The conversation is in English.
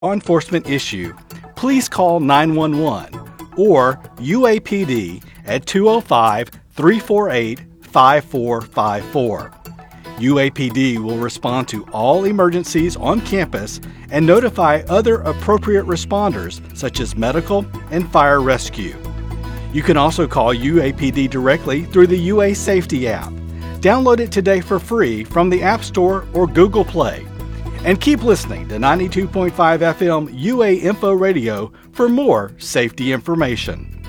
law enforcement issue, please call 911 or UAPD at 205-348-5454. UAPD will respond to all emergencies on campus and notify other appropriate responders such as medical and fire rescue. You can also call UAPD directly through the UA Safety app. Download it today for free from the App Store or Google Play. And keep listening to 92.5 FM UA Info Radio for more safety information.